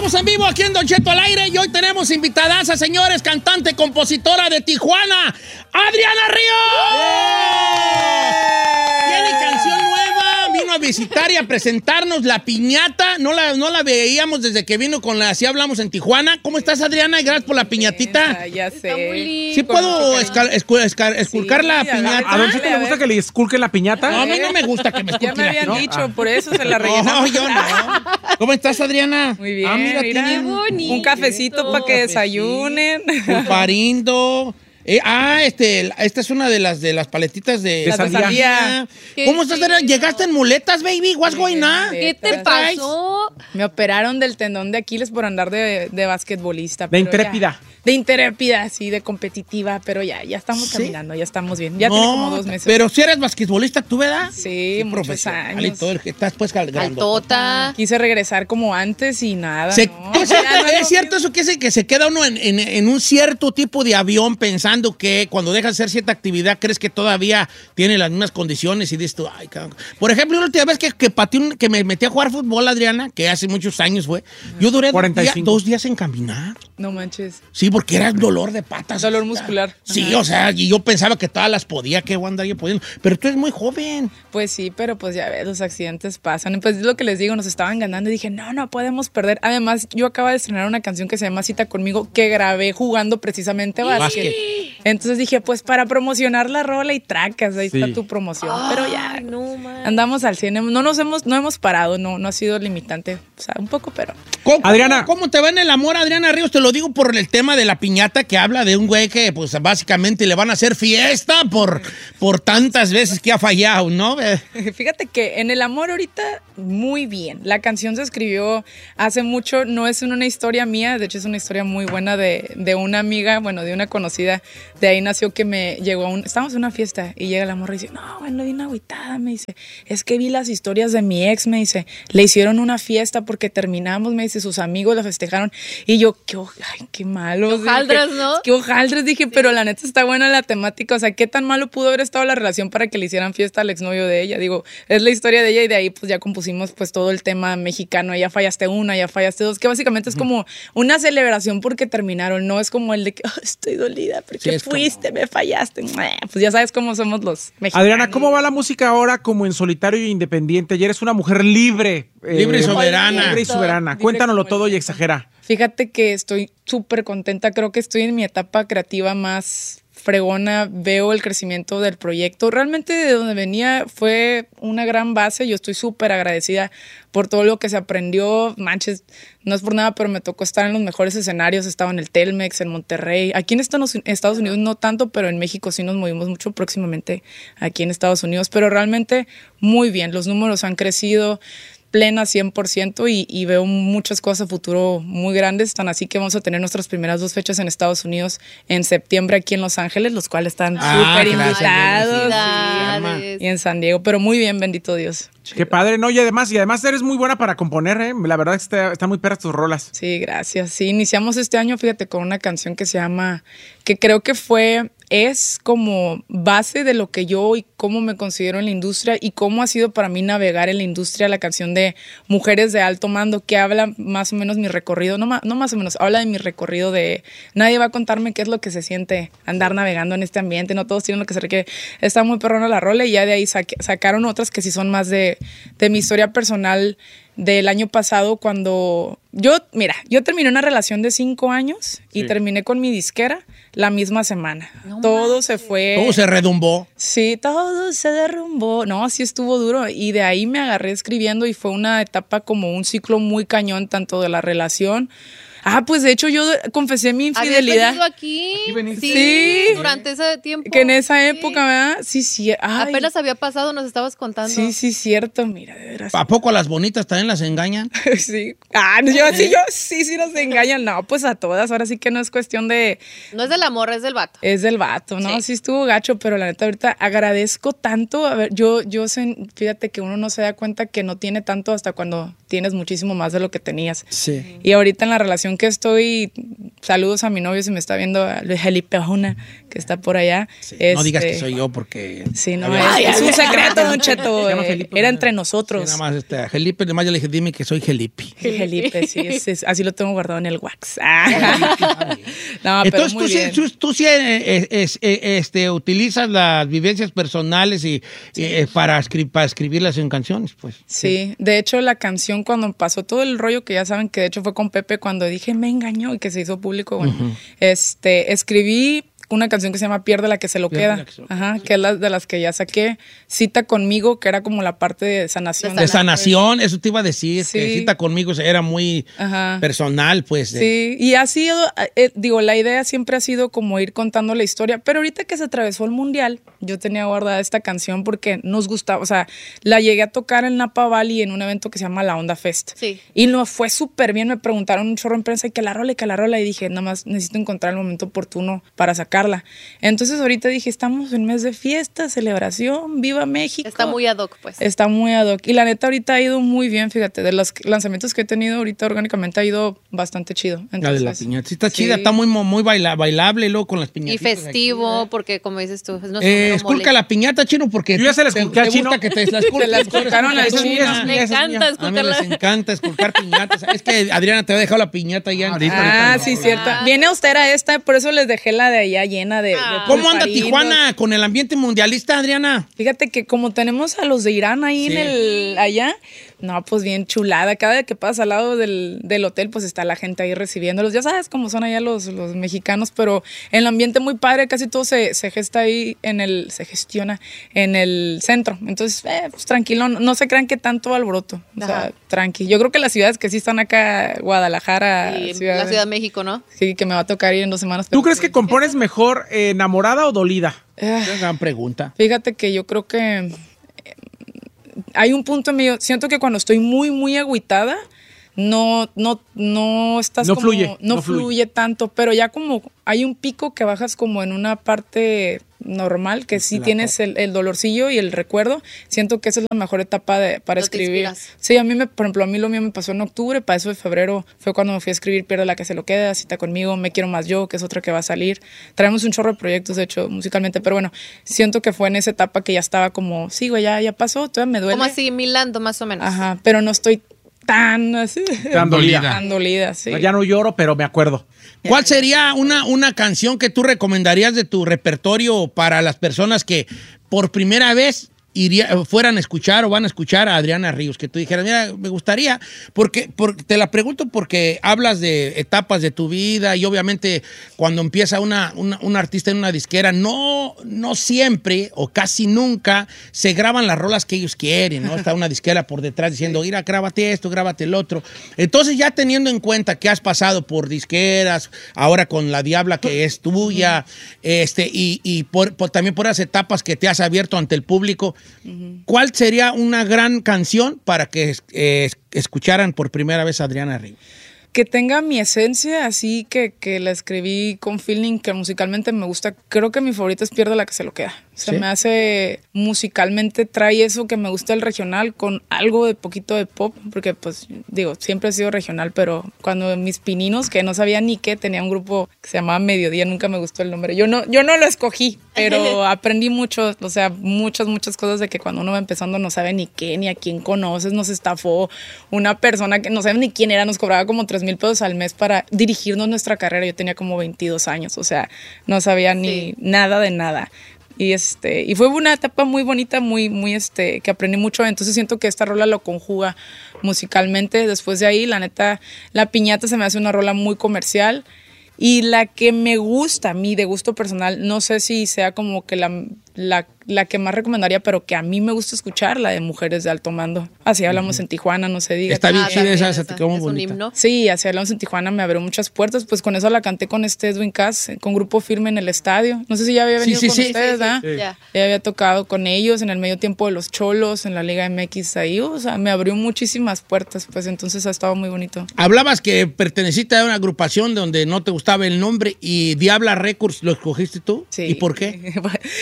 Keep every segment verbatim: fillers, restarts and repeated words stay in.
Estamos en vivo aquí en Don Cheto al aire y hoy tenemos invitadas a señores, cantante, compositora de Tijuana, Adriana Ríos. Tiene canción nueva, vino a visitar y a presentarnos La Piñata. No la, no la veíamos desde que vino con la Así Hablamos en Tijuana. ¿Cómo estás, Adriana? Y gracias por la piñatita. Ah, ya sé. ¿Sí puedo escal, escu, escal, esculcar sí, la piñata? A ver, ¿sí te gusta que le esculquen la piñata? No, a mí no me gusta que me esculquen. Ya me habían ¿no? dicho, ah. por eso se la rellenamos. No, yo no. ¿Cómo estás, Adriana? Muy bien, ah, mira, mira, tienen un cafecito para que desayunen. Pulparindo. Eh, ah, este, esta es una de las de las paletitas de, de sandía. sandía. ¿Cómo estás? Chido. ¿Llegaste en muletas, baby? What's going on? ¿Qué te pasó? Me operaron del tendón de Aquiles por andar de, de basquetbolista. De intrépida. Ya, de intrépida, sí, de competitiva, pero ya, ya estamos ¿Sí? caminando, ya estamos bien. Ya no, tiene como dos meses. Pero si eres basquetbolista, ¿tú, verdad? Sí, sí muchos años. Y todo el que estás pues Altota. Quise regresar como antes y nada, se, ¿no? Es, ya, no es, es cierto eso que, es, que se queda uno en, en, en un cierto tipo de avión pensando que cuando dejas de hacer cierta actividad crees que todavía tiene las mismas condiciones y dices tú, ay, cabrón. Por ejemplo, la última vez que, que, patí un, que me metí a jugar fútbol, Adriana, que hace muchos años fue, yo duré dos días, dos días en caminar. No manches. Sí, porque era dolor de patas. Dolor muscular. Sí, Ajá. o sea, y yo pensaba que todas las podía, que voy a andar yo pudiendo. Pero tú eres muy joven. Pues sí, pero pues ya ves, los accidentes pasan. Y pues es lo que les digo, nos estaban ganando y dije, no, no podemos perder. Además, yo acabo de estrenar una canción que se llama Cita Conmigo, que grabé jugando precisamente básquet. Entonces dije, pues para promocionar la rola y tracas, ahí sí. está tu promoción. Ay, pero ya no, andamos al cine, no nos hemos, no hemos parado, no, no ha sido limitante, o sea, un poco, pero. ¿Cómo, Adriana, ¿cómo te va en el amor, Adriana Ríos? Te lo digo por el tema de la piñata que habla de un güey que, pues, básicamente le van a hacer fiesta por, por tantas veces que ha fallado, ¿no? Fíjate que en el amor ahorita, muy bien. La canción se escribió hace mucho, no es una historia mía, de hecho es una historia muy buena de, de una amiga, bueno, de una conocida. De ahí nació que me llegó a un... Estábamos en una fiesta y llega la morra y dice, no, bueno, vine agüitada, me dice. Es que vi las historias de mi ex, me dice. Le hicieron una fiesta porque terminamos, me dice, sus amigos la festejaron. Y yo, qué, ay, qué malo. Qué hojaldras, ¿no? Qué hojaldras, dije, sí. Pero la neta está buena la temática. O sea, qué tan malo pudo haber estado la relación para que le hicieran fiesta al exnovio de ella. Digo, es la historia de ella y de ahí pues ya compusimos pues todo el tema mexicano. Ya fallaste una, ya fallaste dos, que básicamente es como una celebración porque terminaron. No es como el de que oh, estoy dolida porque sí, fuiste, como... me fallaste. Pues ya sabes cómo somos los mexicanos. Adriana, ¿cómo va la música ahora como en solitario e independiente? Ayer eres una mujer libre. Libre eh, y soberana. Libre y soberana. Cuéntanoslo todo y exagera. Fíjate que estoy súper contenta. Creo que estoy en mi etapa creativa más fregona. Veo el crecimiento del proyecto. Realmente de donde venía fue una gran base. Yo estoy súper agradecida por todo lo que se aprendió. Manches, no es por nada, pero me tocó estar en los mejores escenarios. Estaba en el Telmex, en Monterrey. Aquí en Estados Unidos no tanto, pero en México sí nos movimos mucho próximamente aquí en Estados Unidos. Pero realmente muy bien. Los números han crecido plena cien por ciento y, y veo muchas cosas a futuro muy grandes, tan así que vamos a tener nuestras primeras dos fechas en Estados Unidos en septiembre aquí en Los Ángeles, los cuales están ah, súper invitados y, y en San Diego, pero muy bien, bendito Dios. Qué padre, ¿no? Y además, y además eres muy buena para componer, ¿eh? La verdad es que está, está muy perras tus rolas. Sí, gracias. Sí, iniciamos este año, fíjate, con una canción que se llama, que creo que fue, es como base de lo que yo y cómo me considero en la industria y cómo ha sido para mí navegar en la industria, la canción de Mujeres de Alto Mando, que habla más o menos mi recorrido, no, no más o menos, habla de mi recorrido de, nadie va a contarme qué es lo que se siente andar navegando en este ambiente, no todos tienen lo que se requiere. Está muy perrona la rola y ya de ahí saque, sacaron otras que sí son más de de mi historia personal del año pasado cuando yo, mira, yo terminé una relación de cinco años y sí. terminé con mi disquera la misma semana. No todo manches. se fue. Todo se redumbó. Sí, todo se derrumbó. No, sí estuvo duro y de ahí me agarré escribiendo y fue una etapa como un ciclo muy cañón tanto de la relación. Ah, pues de hecho yo confesé mi infidelidad. ¿Habías venido aquí? ¿Aquí veniste? Sí, sí. Durante ese tiempo. Que en esa época, ¿verdad? Sí, sí. Ay. Apenas había pasado, nos estabas contando. Sí, sí, cierto. Mira, de veras. ¿A poco a las bonitas también las engañan? Sí. Ah, yo sí, yo sí, sí nos engañan. No, pues a todas. Ahora sí que no es cuestión de... No es del amor, es del vato. Es del vato, ¿no? Sí, sí estuvo gacho, pero la neta ahorita agradezco tanto. A ver, yo, yo sé, fíjate que uno no se da cuenta que no tiene tanto hasta cuando tienes muchísimo más de lo que tenías. Sí. Y ahorita en la relación que estoy, saludos a mi novio si me está viendo, a Luis Felipe Ojuna, que está por allá. Sí, Este, no digas que soy yo porque... Sí, no, Ay, es, es ay, un secreto, Don Cheto. Se llama eh, Felipe. Era entre Sí, nosotros. nada más, este, a Felipe, además yo le dije, dime que soy Felipe. Felipe, sí, es, es- así lo tengo guardado en el wax. Ah. No, pero Entonces muy tú, sí, bien. tú, tú sí, eh, eh, es- eh, este, utilizas las vivencias personales y, eh, para, escri- para escribirlas en canciones, pues. Sí, de hecho la canción cuando pasó todo el rollo que ya saben que de hecho fue con Pepe cuando dije me engañó y que se hizo público, bueno, este, escribí una canción que se llama Pierde la que se lo Pierde queda, la que se lo ajá, que es la de las que ya saqué, Cita conmigo, que era como la parte de sanación. De sanación, eso te iba a decir, que Sí. cita conmigo era muy Ajá. personal, pues. de- Sí, y ha sido, eh, digo, la idea siempre ha sido como ir contando la historia, pero ahorita que se atravesó el mundial, yo tenía guardada esta canción porque nos gustaba, o sea, la llegué a tocar en Napa Valley en un evento que se llama La Onda Fest. Sí. Y nos fue súper bien, me preguntaron un chorro en prensa y que la rola y que la rola, y dije, nada más necesito encontrar el momento oportuno para sacarla. Entonces ahorita dije, estamos en mes de fiesta, celebración, viva México. Está muy ad hoc, pues. Está muy ad hoc. Y la neta ahorita ha ido muy bien, fíjate, de los lanzamientos que he tenido ahorita orgánicamente ha ido bastante chido. La de la Entonces, piñata. Sí, está sí. chida, está muy, mo- muy baila- bailable, luego con las Y piñatas. festivo, porque como dices tú, es nuestro Eh, mero esculca mole. la piñata, Chino, porque Yo ya se la te- esculqué a te Chino. gusta que te la esculques. Se la esculcaron al Tú, Chino. una- Me encanta A mí les esculcarla. encanta esculcar piñatas. Es que Adriana te había dejado la piñata ya. Ahorita, Ah, ahorita, sí, no. cierto. Ah. Viene austera esta, por eso les dejé la de allá llena de. de Ah. ¿Cómo anda pulparinos. Tijuana con el ambiente mundialista, Adriana? Fíjate que como tenemos a los de Irán ahí Sí. en el allá, no, pues bien chulada. Cada vez que pasas al lado del, del hotel, pues está la gente ahí recibiéndolos. Ya sabes cómo son allá los, los mexicanos, pero el ambiente muy padre, casi todo se, se gesta ahí en el, se gestiona en el centro. Entonces, eh, pues tranquilo, no, no se crean que tanto alboroto. O sea, Ajá. tranqui. Yo creo que las ciudades que sí están acá, Guadalajara, Y Ciudad la de- Ciudad de México, ¿no? sí, que me va a tocar ir en dos semanas. ¿Tú pero crees sí. que compones mejor eh, enamorada o dolida? Ah, Qué gran pregunta. Fíjate que yo creo que eh, hay un punto en medio. Siento que cuando estoy muy, muy agüitada, no, no, no estás No como. fluye, no, no fluye. fluye tanto, pero ya como hay un pico que bajas como en una parte normal, que sí La tienes el, el dolorcillo y el recuerdo. Siento que esa es la mejor etapa de, para No te escribir. inspiras. Sí, a mí, me, por ejemplo, a mí lo mío me pasó en octubre, para eso de febrero fue cuando me fui a escribir Pierde la que se lo queda, Cita conmigo, Me quiero más yo, que es otra que va a salir. Traemos un chorro de proyectos, de hecho, musicalmente, pero bueno, siento que fue en esa etapa que ya estaba como, sí, güey, ya, ya pasó, todavía me duele. Como así, Milando, más o menos. Ajá, pero no estoy tan así, Tan dolida. tan dolida, sí. Ya no lloro, pero me acuerdo. ¿Cuál sería una, una canción que tú recomendarías de tu repertorio para las personas que por primera vez iría, fueran a escuchar o van a escuchar a Adriana Ríos? Que tú dijeras, mira, me gustaría, porque, porque te la pregunto porque hablas de etapas de tu vida y obviamente cuando empieza una, una, un artista en una disquera, no, no siempre o casi nunca se graban las rolas que ellos quieren, ¿no? Está una disquera por detrás diciendo, mira, grábate esto, grábate el otro. Entonces ya teniendo en cuenta que has pasado por disqueras, ahora con La Diabla que es tuya, este, y, y por, por- también por las etapas que te has abierto ante el público, ¿cuál sería una gran canción para que eh, escucharan por primera vez a Adriana Ríos? Que tenga mi esencia, así que, que la escribí con feeling, que musicalmente me gusta. Creo que mi favorita es Pierde la que se lo queda. Se ¿Sí? me hace musicalmente, trae eso que me gusta el regional con algo de poquito de pop, porque pues digo, siempre he sido regional, pero cuando mis pininos, que no sabía ni qué, tenía un grupo que se llamaba Mediodía, nunca me gustó el nombre. Yo no, yo no lo escogí, pero aprendí mucho, o sea, muchas, muchas cosas de que cuando uno va empezando no sabe ni qué, ni a quién conoces, nos estafó una persona que no sabe ni quién era, nos cobraba como tres mil pesos al mes para dirigirnos nuestra carrera. Yo tenía como veintidós años, o sea, no sabía ni Sí. nada de nada. Y este, y fue una etapa muy bonita, muy, muy este, que aprendí mucho. Entonces siento que esta rola lo conjuga musicalmente. Después de ahí, la neta, La Piñata se me hace una rola muy comercial. Y la que me gusta a mí, de gusto personal, no sé si sea como que la, la, la que más recomendaría, pero que a mí me gusta escuchar, la de Mujeres de Alto Mando. Así hablamos en Tijuana, no se diga. Está bien Ah, chida también esa, esa, se te quedó muy es un bonita. himno. Sí, así hablamos en Tijuana, me abrió muchas puertas. Pues con eso la canté con este Edwin Cass, con Grupo Firme en el estadio. No sé si ya había Sí, venido sí, con sí. ustedes, Sí, sí, ¿verdad? sí. Ya. Ya había tocado con ellos en el medio tiempo de los Cholos, en la Liga M X ahí. O sea, me abrió muchísimas puertas, pues entonces ha estado muy bonito. Hablabas que perteneciste a una agrupación donde no te gustaba el nombre y Diabla Records lo escogiste tú. Sí. ¿Y por qué? Así Porque- te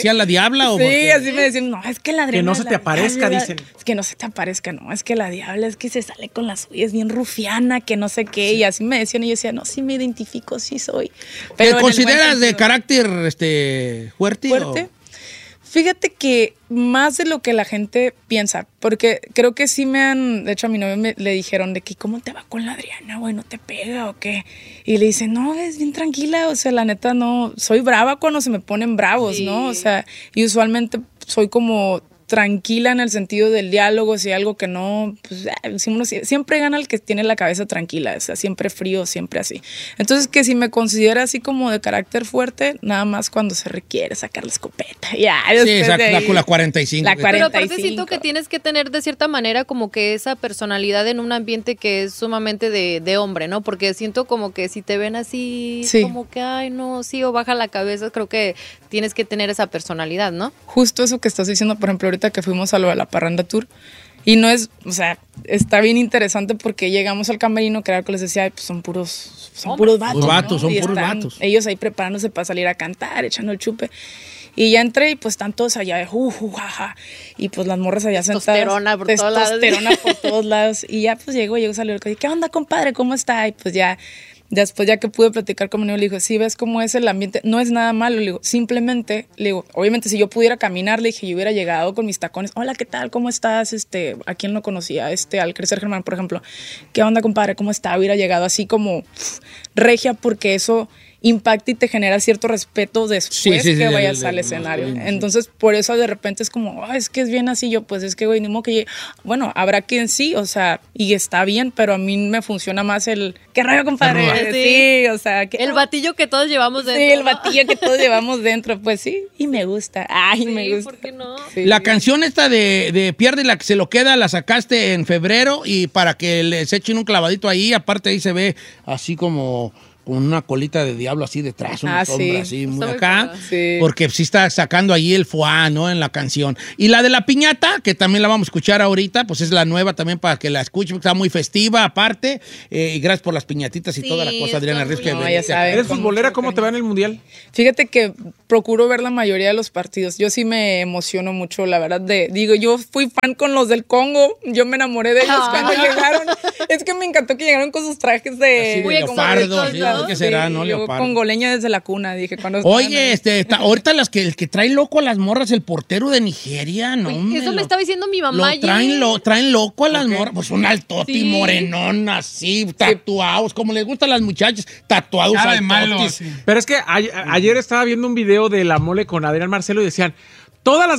decían la diabla? ¿O sí, porque... así me decían, no, es que la Adriana... Que no se te aparezca, diabla, dicen. Es que no se te aparezca, no, es que la diabla es que se sale con las suyas bien rufiana, que no sé qué, sí. Y así me decían, y yo decía, no, sí me identifico, sí soy. Pero ¿te consideras de carácter este, fuerte? ¿Fuerte? O... Fíjate que más de lo que la gente piensa, porque creo que sí me han, de hecho a mi novio me, le dijeron de que ¿cómo te va con la Adriana, güey? ¿No te pega o qué? Y le dice, no, es bien tranquila, o sea, la neta no, soy brava cuando se me ponen bravos, sí. ¿no? O sea, y usualmente soy como tranquila en el sentido del diálogo, si hay algo que no, pues uno, siempre gana el que tiene la cabeza tranquila, o sea, siempre frío, siempre así. Entonces, que si me considera así como de carácter fuerte, nada más cuando se requiere sacar la escopeta. Ya, sí, exacto, la, la cuarenta y cinco. La cuarenta y cinco. Pero aparte siento que tienes que tener de cierta manera como que esa personalidad en un ambiente que es sumamente de, de hombre, ¿no? Porque siento como que si te ven así, sí. como que, ay, no, sí, o baja la cabeza, creo que tienes que tener esa personalidad, ¿no? Justo eso que estás diciendo, por ejemplo, ahorita que fuimos a lo de la Parranda Tour, y no es, o sea, está bien interesante porque llegamos al camerino, que era lo que les decía, pues son puros, son puros vatos, Los vatos, ¿no? son Y puros están vatos. Ellos ahí preparándose para salir a cantar, echando el chupe. Y ya entré y pues están todos allá de juju, jaja. Y pues las morras allá sentadas. Testosterona por todos lados. Testosterona por todos lados. Y ya pues llegó, llegó, salió el coche. ¿Qué onda, compadre? ¿Cómo está? Y pues ya, después ya que pude platicar con mi niño, le digo, sí, ves cómo es el ambiente. No es nada malo, le digo, simplemente, le digo, obviamente si yo pudiera caminar, le dije, yo hubiera llegado con mis tacones. Hola, ¿qué tal? ¿Cómo estás? Este, ¿a quién no conocía? Este, al Crecer Germán, por ejemplo. ¿Qué onda, compadre? ¿Cómo está? Hubiera llegado así como pff, regia, porque eso impacta y te genera cierto respeto después sí, sí, que sí, vayas sí, al sí, escenario. sí, sí. Entonces, por eso de repente es como, oh, es que es bien así. Yo, pues es que, güey, ni modo que llegue. Bueno, habrá quien sí, o sea, y está bien, pero a mí me funciona más el, ¿qué rollo, compadre? Sí. Sí, o sea, que, el batillo que todos llevamos dentro. Sí, el ¿no? batillo que todos llevamos dentro, pues sí, y me gusta. Ay, Sí, me gusta. ¿por qué no? Sí. La canción esta de, de Pierde la que se lo queda, la sacaste en febrero y para que les echen un clavadito ahí, aparte ahí se ve así como con una colita de diablo así detrás, una Ah, sombra sí. así muy Está muy acá, padre. Sí. porque sí está sacando ahí el foie, ¿no? En la canción. Y la de la piñata, que también la vamos a escuchar ahorita, pues es la nueva también para que la escuchen, porque está muy festiva aparte, eh, y gracias por las piñatitas y Sí, toda la cosa, Adriana está Riz, muy que No, veniste ya saben. acá. ¿Eres Con futbolera? mucho ¿Cómo te va en el mundial? Fíjate que procuro ver la mayoría de los partidos. Yo sí me emociono mucho, la verdad. De, digo, yo fui fan con los del Congo. Yo me enamoré de ellos Ah. cuando llegaron. Es que me encantó que llegaron con sus trajes de... Así de Muy leopardo, exóticos, sí, ¿no? ¿qué será, no? Yo Leopardo. congoleña desde la cuna, dije. Cuando estaban Oye, ahí. este, ta- ahorita las que, el que trae loco a las morras, el portero de Nigeria, ¿no? Uy, hombre, eso me lo- estaba diciendo mi mamá Lo ayer. traen, lo, traen loco a las morras, pues un altote Sí. morenón así, tatuados, como les gustan a las muchachas, tatuados Nada de altotes. malo, sí. Pero es que a- a- ayer estaba viendo un video de La Mole con Adrián Marcelo y decían, todas las